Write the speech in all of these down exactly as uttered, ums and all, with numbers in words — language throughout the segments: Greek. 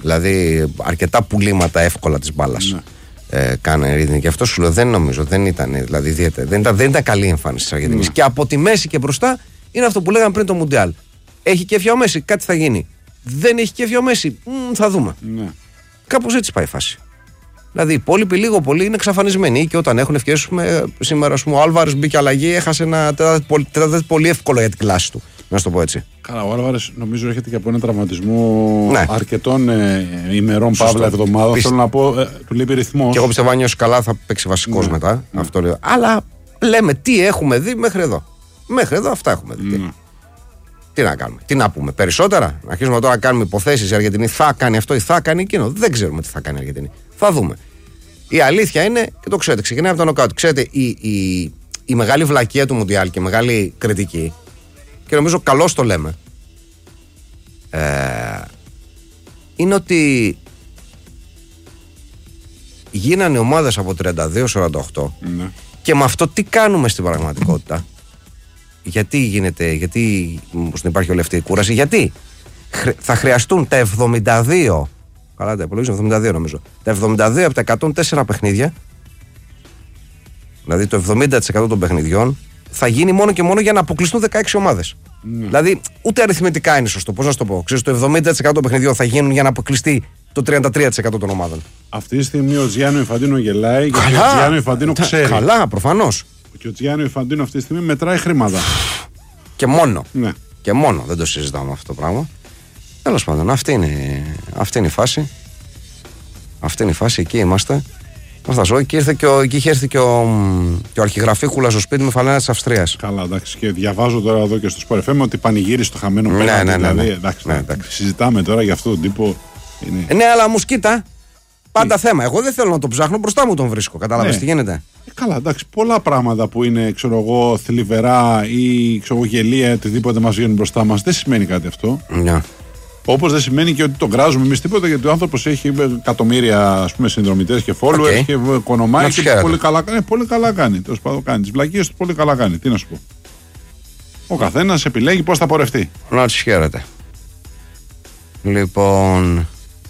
Δηλαδή αρκετά πουλήματα εύκολα της μπάλας. Ναι. Ε, Κάνε Ρίδινη. Και αυτό σου λέω δεν νομίζω, δεν ήταν, δηλαδή, ιδιαίτερα, δεν, ήταν, δεν ήταν καλή εμφάνιση της Αργεντινής. Ναι. Και από τη μέση και μπροστά είναι αυτό που λέγαμε πριν το Μουντιάλ. Έχει κέφι ο Μέση, κάτι θα γίνει. Δεν έχει κέφι ο Μέση, μ, θα δούμε. Ναι. Κάπως έτσι πάει η φάση. Δηλαδή οι υπόλοιποι λίγο πολύ είναι εξαφανισμένοι και όταν έχουν ευκαιρίες, σήμερα ας πούμε, ο Άλβαρες μπήκε αλλαγή, έχασε ένα τέταρτο πολύ εύκολο για την κλάση του. Να σου το πω έτσι. Καλά, ο Άλβαρες νομίζω έρχεται και από ένα τραυματισμό ναι. αρκετών ε, ημερών, παύλα, εβδομάδων. Πισ... Θέλω να πω, ε, του λείπει ρυθμός. Και εγώ πιστεύω αν νιώσει καλά θα παίξει βασικός ναι. μετά. Ναι. Αυτό λέω. Αλλά λέμε τι έχουμε δει μέχρι εδώ. Μέχρι εδώ αυτά έχουμε δει. Ναι. Τι να κάνουμε, τι να πούμε, περισσότερα. Να αρχίσουμε τώρα να κάνουμε υποθέσεις. Η Αργεντινή θα κάνει αυτό ή θα κάνει εκείνο. Δεν ξέρουμε τι θα κάνει η Αργεντινή. Θα δούμε. Η αλήθεια είναι, και το ξέρετε, ξεκινάει από το νοκάουτ. Ξέρετε, η, η, η μεγάλη βλακεία του Μουντιάλ και η μεγάλη κριτική, και νομίζω καλώς το λέμε, ε, είναι ότι γίνανε ομάδες από τριάντα δύο σαράντα οκτώ ναι. και με αυτό τι κάνουμε στην πραγματικότητα. Γιατί γίνεται, γιατί δεν υπάρχει όλη αυτή η κούραση, γιατί θα χρειαστούν τα εβδομήντα δύο, καλά τα υπολογίζω, εβδομήντα δύο νομίζω, τα εβδομήντα δύο από τα εκατόν τέσσερα παιχνίδια, δηλαδή το εβδομήντα τοις εκατό των παιχνιδιών, θα γίνει μόνο και μόνο για να αποκλειστούν δεκαέξι ομάδες. Ναι. Δηλαδή, ούτε αριθμητικά είναι σωστό. Πώς να σου το πω. Ξέρεις, το εβδομήντα τοις εκατό των παιχνιδιών θα γίνουν για να αποκλειστεί το τριάντα τρία τοις εκατό των ομάδων. Αυτή τη στιγμή ο Τζιάννη Ινφαντίνο γελάει και ο Τζιάννη Ινφαντίνο ξέρει. Καλά, προφανώς. Και ο Τζιάννη Ινφαντίνο αυτή τη στιγμή μετράει χρήματα. Και μόνο. Ναι. Και μόνο. Δεν το συζητάμε αυτό το πράγμα. Τέλος πάντων, αυτή είναι, αυτή είναι η φάση. Αυτή είναι η φάση, εκεί είμαστε. Να στα ζω, εκεί, ήρθε και ο, εκεί είχε έρθει και ο, και ο αρχιγραφίκουλας στο σπίτι με φαλένα της Αυστρίας. Καλά, εντάξει. Και διαβάζω τώρα εδώ και στο Sport εφ εμ ότι πανηγύρισε το χαμένο ναι, πέναλτι. Ναι, ναι, ναι, δηλαδή, ναι. εντάξει, ναι, εντάξει. Συζητάμε τώρα για αυτόν τον τύπο. Είναι... Ε, ναι, αλλά μου σκίτα. Πάντα Τι? θέμα. Εγώ δεν θέλω να τον ψάχνω, μπροστά μου τον βρίσκω. Κατάλαβες ναι. τι γίνεται. Ε, καλά, εντάξει. Πολλά πράγματα που είναι ξέρω εγώ, θλιβερά ή ξέρω εγώ, γελία, οτιδήποτε μας βγαίνουν μπροστά μας. Δεν σημαίνει κάτι αυτό. Ναι. Όπως δεν σημαίνει και ότι τον κράζουμε εμείς τίποτα, γιατί ο άνθρωπος έχει εκατομμύρια συνδρομητές και followers okay. και οικονομάει και πολύ καλά, ναι, πολύ καλά κάνει. Τέλος πάντων, κάνει τις βλακίες του πολύ καλά κάνει. Τι να σου πω. Ο καθένας επιλέγει πώς θα πορευτεί. Να τους χαίρετε. Λοιπόν.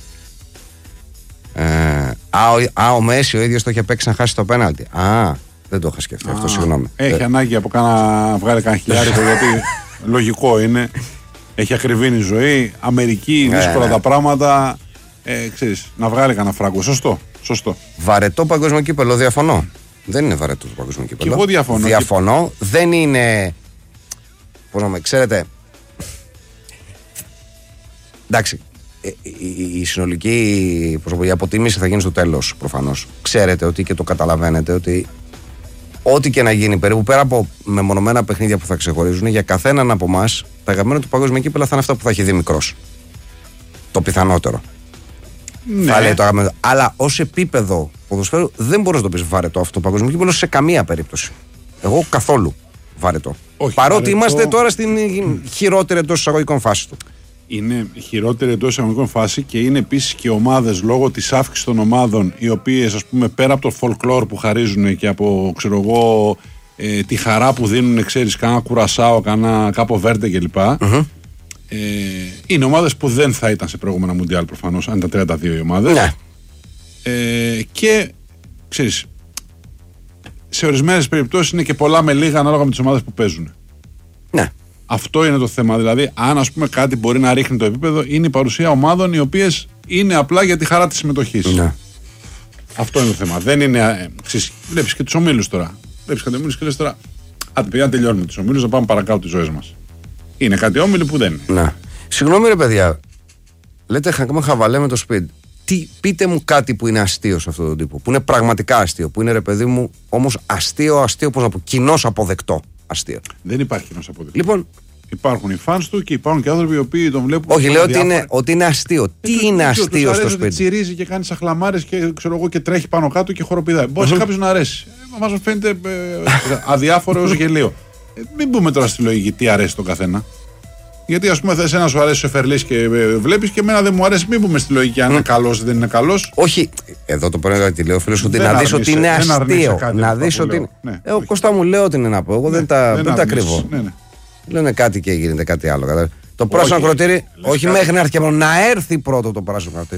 Ε, α, ο, α, ο Μέση ο ίδιος το είχε παίξει να χάσει το πέναλτι. Α, δεν το είχα σκεφτεί αυτό, συγγνώμη. Έχει ε. ανάγκη από κάνα βγάλει κανένα χιλιάρικο, γιατί λογικό είναι. Έχει ακριβήνει η ζωή, Αμερική, δύσκολα ναι, ναι. τα πράγματα. Ε, ξέρεις, να βγάλει κανένα φράγκο. Σωστό, σωστό. Βαρετό παγκόσμιο κύπελλο, διαφωνώ. Δεν είναι βαρετό το παγκόσμιο κύπελλο. Και εγώ διαφωνώ. Διαφωνώ. Και... Δεν είναι. Πώς να με ξέρετε. Εντάξει. Η, η συνολική η αποτίμηση θα γίνει στο τέλος προφανώς. Ξέρετε ότι και το καταλαβαίνετε ότι ό,τι και να γίνει περίπου πέρα από μεμονωμένα παιχνίδια που θα ξεχωρίζουν, για καθέναν από εμάς τα αγαπημένα του παγκόσμιου κύπελλα θα είναι αυτά που θα έχει δει μικρός. Το πιθανότερο. Ναι. Θα λέει το αγαπημένο. Αλλά ως επίπεδο ποδοσφαίρου δεν μπορείς να το πεις βαρετό αυτό το παγκόσμιο κύπελλο σε καμία περίπτωση. Εγώ καθόλου βαρετό. Όχι, παρότι βαρετό... είμαστε τώρα στην χειρότερη εντός εισαγωγικών φάση του. Είναι χειρότερη εντός εισαγωγικών φάση και είναι επίσης και ομάδες λόγω της αύξησης των ομάδων, οι οποίες ας πούμε πέρα από το folklore που χαρίζουν και από ξέρω εγώ ε, τη χαρά που δίνουν, ξέρεις, κάνα κουρασάο, κάνα κάπο βέρντε κλπ. Mm-hmm. Ε, είναι ομάδες που δεν θα ήταν σε προηγούμενα Μουντιάλ προφανώς, αν ήταν τριάντα δύο οι ομάδες. Ναι. Ε, και ξέρεις, σε ορισμένες περιπτώσεις είναι και πολλά με λίγα ανάλογα με τις ομάδες που παίζουν. Ναι. Αυτό είναι το θέμα. Δηλαδή, αν ας πούμε κάτι μπορεί να ρίχνει το επίπεδο, είναι η παρουσία ομάδων οι οποίες είναι απλά για τη χαρά της συμμετοχής. Ναι. Αυτό είναι το θέμα. Δεν είναι. Ξέρεις, βλέπεις και τους ομίλους τώρα. Βλέπεις κάτι ομίλους και λες τώρα. Άντε, παιδιά, να τελειώνουμε τους ομίλους, να πάμε παρακάτω τις ζωές μας. Είναι κάτι όμιλοι που δεν είναι. Ναι. Συγγνώμη, ρε παιδιά. Λέτε χακάμε χαβαλέ με το σπίτι. Τι, πείτε μου κάτι που είναι αστείο σε αυτόν τον τύπο. Που είναι πραγματικά αστείο. Που είναι, ρε παιδί μου, όμως αστείο, αστείο, πώς να πω, κοινώς αποδεκτό. Αστείο. Δεν υπάρχει κοινός αποδεκτό. Λοιπόν, υπάρχουν οι φανς του και υπάρχουν και άνθρωποι οι οποίοι τον βλέπουν. Όχι, λέω ότι είναι, ότι είναι αστείο. Ε, Τι το, είναι αστείο στο αρέσει σπίτι. Ότι τσιρίζει και κάνει σαχλαμάρες και, ξέρω εγώ, και τρέχει πάνω κάτω και χοροπηδάει. Μπορεί mm-hmm. κάποιο να αρέσει. Ε, μας φαίνεται ε, αδιάφορο έως γελίο. Ε, μην μπούμε τώρα στη λογική τι αρέσει τον καθένα. Γιατί ας πούμε εσένα σου αρέσει ο Εφερλής και ε, βλέπεις και εμένα δεν μου αρέσει. Μην μπούμε στη λογική αν mm. είναι καλός ή δεν είναι καλός. Όχι, εδώ το παίρνω τι λέω φίλος, ότι να δεις ότι είναι αστείο. Να δεις ότι. Εγώ Κώστα μου λέω ότι είναι να πω. Εγώ δεν τα κρύβω. Λένε κάτι και γίνεται κάτι άλλο. Το πράσινο ακροτήρι, όχι μέχρι να έρθει και μόνο να έρθει πρώτο το πράσινο ακροτήρι.